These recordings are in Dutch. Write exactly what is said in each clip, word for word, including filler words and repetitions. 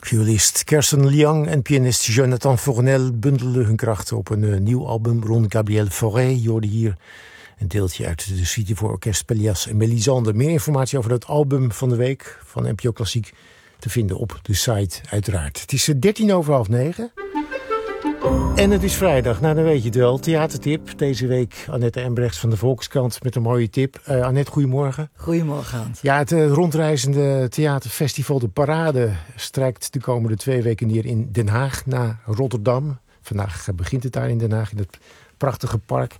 Violist Kersten Liang en pianist Jonathan Fournel bundelen hun krachten op een uh, nieuw album. Ron Gabriel Fauré, je hoorde hier een deeltje uit de suite voor orkest Pellias en Melisande. Meer informatie over het album van de week van N P O Klassiek te vinden op de site uiteraard. Het is dertien over half negen. En het is vrijdag, nou dan weet je het wel. Theatertip. Deze week Annette Embrechts van de Volkskrant met een mooie tip. Uh, Annette, goedemorgen. Goedemorgen, Hans. Ja, het uh, rondreizende theaterfestival De Parade strijkt de komende twee weken neer in Den Haag na Rotterdam. Vandaag uh, begint het daar in Den Haag, in het prachtige park.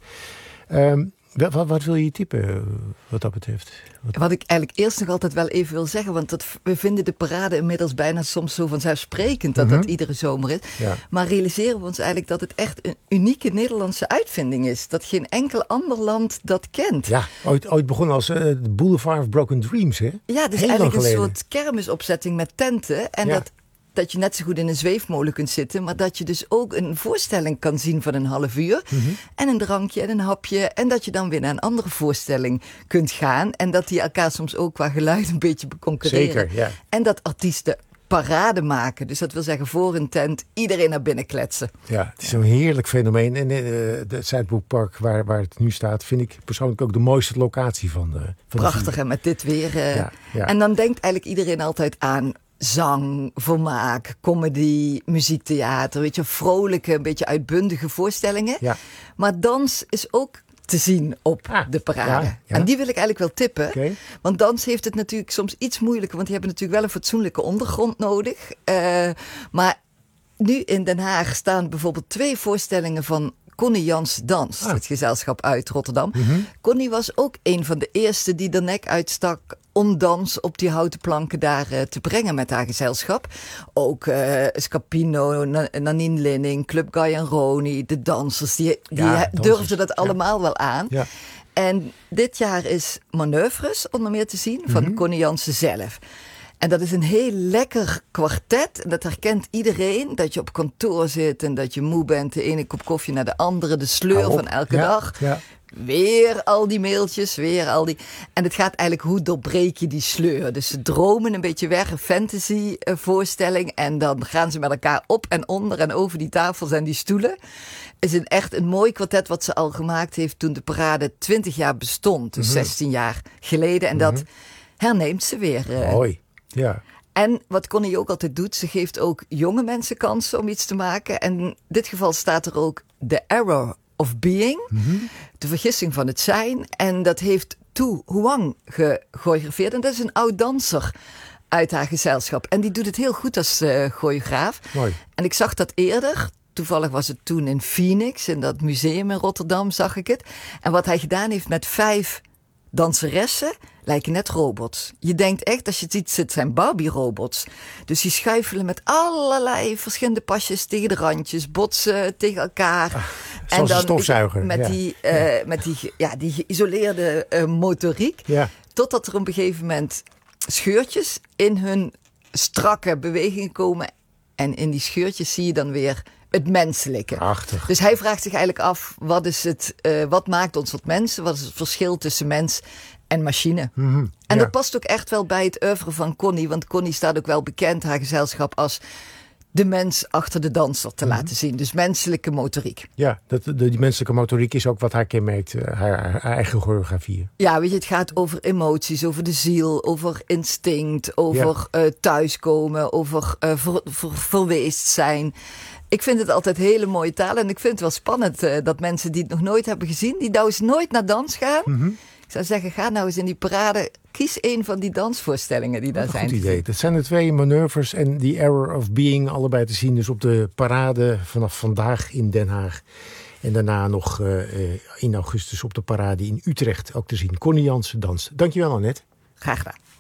Um, Wat, wat wil je tippen wat dat betreft? Wat... wat ik eigenlijk eerst nog altijd wel even wil zeggen, want dat, we vinden de parade inmiddels bijna soms zo vanzelfsprekend dat mm-hmm. dat iedere zomer is. Ja. Maar realiseren we ons eigenlijk dat het echt een unieke Nederlandse uitvinding is. Dat geen enkel ander land dat kent. Ja, ooit, ooit begonnen als uh, de Boulevard of Broken Dreams, hè? Ja, dus Heel eigenlijk een geleden. soort kermisopzetting met tenten. En ja. dat... dat je net zo goed in een zweefmolen kunt zitten, maar dat je dus ook een voorstelling kan zien van een half uur. Mm-hmm. En een drankje en een hapje. En dat je dan weer naar een andere voorstelling kunt gaan. En dat die elkaar soms ook qua geluid een beetje beconcurreren. Zeker, ja. En dat artiesten parade maken. Dus dat wil zeggen voor een tent iedereen naar binnen kletsen. Ja, het is een heerlijk fenomeen. En uh, het Zuidbroekpark waar, waar het nu staat, vind ik persoonlijk ook de mooiste locatie van de van Prachtig, de en met dit weer. Uh, ja, ja. En dan denkt eigenlijk iedereen altijd aan zang, vermaak, comedy, muziektheater, weet je, vrolijke, een beetje uitbundige voorstellingen. Ja. Maar dans is ook te zien op ah, de parade. Ja, ja. En die wil ik eigenlijk wel tippen. Okay. Want dans heeft het natuurlijk soms iets moeilijker, want die hebben natuurlijk wel een fatsoenlijke ondergrond nodig. Uh, maar nu in Den Haag staan bijvoorbeeld twee voorstellingen van Connie Jans Danst, ah. het gezelschap uit Rotterdam. Mm-hmm. Connie was ook een van de eerste die de nek uitstak om dans op die houten planken daar uh, te brengen met haar gezelschap. Ook uh, Scapino, Na- Nanine Linning, Club Guy en Roni, de dansers, die, die ja, durfden dat allemaal ja. wel aan. Ja. En dit jaar is Manoeuvres onder meer te zien van mm-hmm. Connie Jansen zelf. En dat is een heel lekker kwartet. En dat herkent iedereen. Dat je op kantoor zit en dat je moe bent. De ene kop koffie naar de andere. De sleur van elke ja, dag. Ja. Weer al die mailtjes, weer al die... En het gaat eigenlijk, hoe doorbreek je die sleur? Dus ze dromen een beetje weg, een fantasy uh, voorstelling. En dan gaan ze met elkaar op en onder en over die tafels en die stoelen. Het is een, echt een mooi kwartet wat ze al gemaakt heeft toen de parade twintig jaar bestond. Dus mm-hmm. zestien jaar geleden. En mm-hmm. dat herneemt ze weer. Uh, mooi, ja. En wat Connie ook altijd doet, ze geeft ook jonge mensen kansen om iets te maken. En in dit geval staat er ook The Error of Being, mm-hmm. de vergissing van het zijn. En dat heeft Tu Huang gechoreografeerd. En dat is een oud danser uit haar gezelschap. En die doet het heel goed als uh, choreograaf. Mooi. En ik zag dat eerder. Toevallig was het toen in Phoenix, in dat museum in Rotterdam, zag ik het. En wat hij gedaan heeft met vijf danseressen, lijken net robots. Je denkt echt, als je het ziet, het zijn Barbie-robots. Dus die schuifelen met allerlei verschillende pasjes tegen de randjes, botsen tegen elkaar. Ah, zoals en dan een stofzuiger. Met, ja. die, uh, met die, ja, die geïsoleerde uh, motoriek. Ja. Totdat er op een gegeven moment scheurtjes in hun strakke bewegingen komen. En in die scheurtjes zie je dan weer het menselijke. Prachtig. Dus hij vraagt zich eigenlijk af, wat is het, uh, wat maakt ons tot mensen? Wat is het verschil tussen mens en machine? Mm-hmm, en ja. dat past ook echt wel bij het oeuvre van Connie. Want Connie staat ook wel bekend, haar gezelschap, als de mens achter de danser te mm-hmm. laten zien. Dus menselijke motoriek. Ja, dat, de, die menselijke motoriek is ook wat haar kenmerkt. Haar, haar, haar eigen choreografie. Ja, weet je, het gaat over emoties, over de ziel, over instinct, over ja. uh, thuiskomen, over uh, ver, ver, verweest zijn. Ik vind het altijd hele mooie taal. En ik vind het wel spannend uh, dat mensen die het nog nooit hebben gezien, die nou eens nooit naar dans gaan. Mm-hmm. Ik zou zeggen, ga nou eens in die parade. Kies een van die dansvoorstellingen die daar Wat zijn. Goed idee. Dat zijn de twee Manoeuvres en The Error of Being. Allebei te zien dus op de parade vanaf vandaag in Den Haag. En daarna nog uh, in augustus op de parade in Utrecht ook te zien. Connie Jansen danst. Dankjewel, Annette. Graag gedaan.